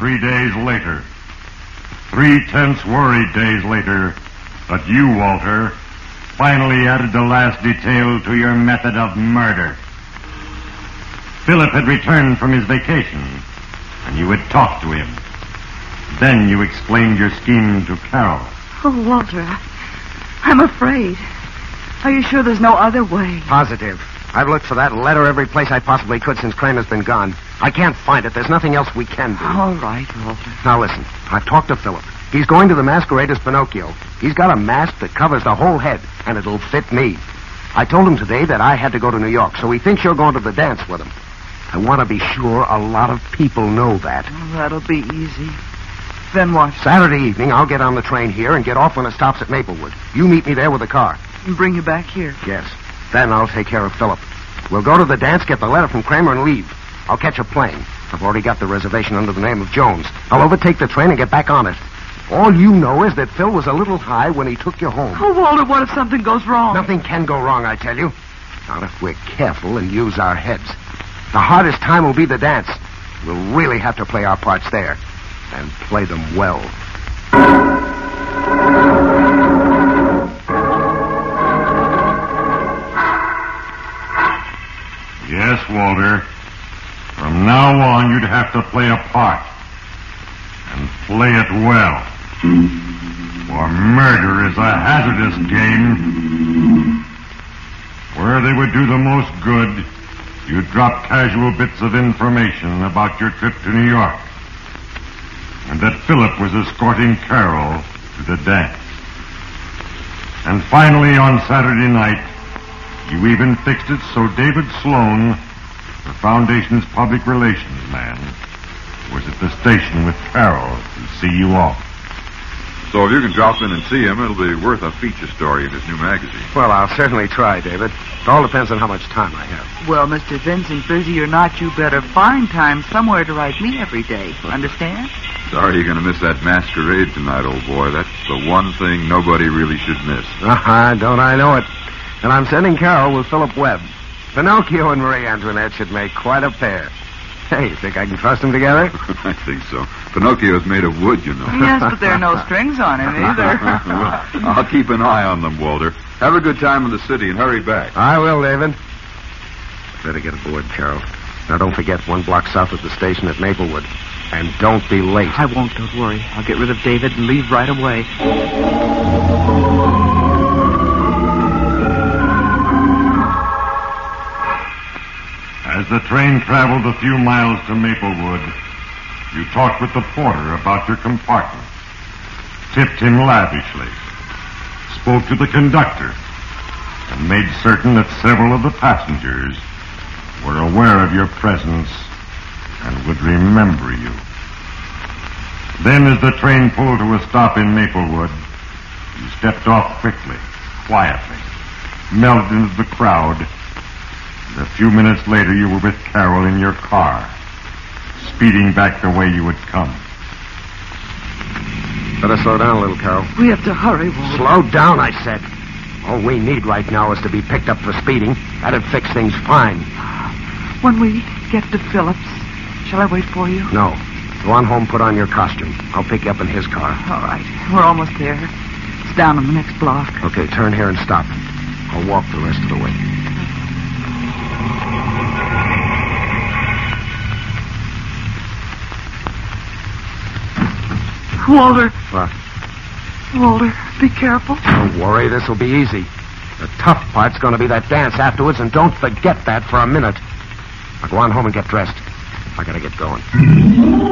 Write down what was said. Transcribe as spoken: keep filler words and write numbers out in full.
three days later. Three tense, worried days later, that you, Walter, finally added the last detail to your method of murder. Philip had returned from his vacation, and you had talked to him. Then you explained your scheme to Carol. Oh, Walter, I'm afraid. Are you sure there's no other way? Positive. I've looked for that letter every place I possibly could since Kramer's been gone. I can't find it. There's nothing else we can do. All right, Walter. Now listen, I've talked to Philip. He's going to the masquerade as Pinocchio. He's got a mask that covers the whole head, and it'll fit me. I told him today that I had to go to New York, so he thinks you're going to the dance with him. I want to be sure a lot of people know that. Oh, that'll be easy. Then what? Saturday evening, I'll get on the train here and get off when it stops at Maplewood. You meet me there with the car. And bring you back here? Yes. Then I'll take care of Philip. We'll go to the dance, get the letter from Kramer, and leave. I'll catch a plane. I've already got the reservation under the name of Jones. I'll overtake the train and get back on it. All you know is that Phil was a little high when he took you home. Oh, Walter, what if something goes wrong? Nothing can go wrong, I tell you. Not if we're careful and use our heads. The hardest time will be the dance. We'll really have to play our parts there. And play them well. Yes, Walter. From now on, you'd have to play a part. And play it well. For murder is a hazardous game. Where they would do the most good, you'd drop casual bits of information about your trip to New York. And that Philip was escorting Carol to the dance. And finally, on Saturday night, you even fixed it so David Sloan, the Foundation's public relations man, was at the station with Carol to see you off. So if you can drop in and see him, it'll be worth a feature story in his new magazine. Well, I'll certainly try, David. It all depends on how much time I have. Well, Mister Vincent, busy or not, you better find time somewhere to write me every day. Understand? Sorry you're going to miss that masquerade tonight, old boy. That's the one thing nobody really should miss. Uh-huh, don't I know it. And I'm sending Carol with Philip Webb. Pinocchio and Marie Antoinette should make quite a pair. Hey, you think I can trust them together? I think so. Pinocchio's made of wood, you know. Yes, but there are no strings on him either. Well, I'll keep an eye on them, Walter. Have a good time in the city and hurry back. I will, David. Better get aboard, Carol. Now, don't forget, one block south of the station at Maplewood. And don't be late. I won't, don't worry. I'll get rid of David and leave right away. As the train traveled a few miles to Maplewood, you talked with the porter about your compartment, tipped him lavishly, spoke to the conductor, and made certain that several of the passengers were aware of your presence and would remember you. Then, as the train pulled to a stop in Maplewood, you stepped off quickly, quietly, melted into the crowd, and a few minutes later you were with Carol in your car, speeding back the way you had come. Better slow down a little, Carol. We have to hurry, Walter. Slow down, I said. All we need right now is to be picked up for speeding. That'd fix things fine. When we get to Phillips, shall I wait for you? No. Go on home, put on your costume. I'll pick you up in his car. All right. We're almost there. It's down on the next block. Okay, turn here and stop. I'll walk the rest of the way. Walter. What? Walter, be careful. Don't worry, this will be easy. The tough part's going to be that dance afterwards, and don't forget that for a minute. Now go on home and get dressed. I gotta get going.